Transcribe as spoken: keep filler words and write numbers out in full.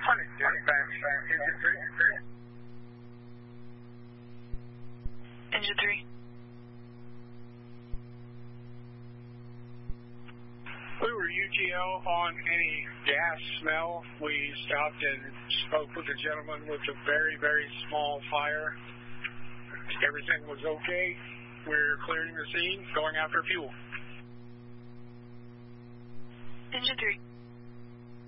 Engine three. We were U G L on any gas smell. We stopped and spoke with a gentleman with a very, very small fire. Everything was okay. We're clearing the scene, going after fuel. Engine three.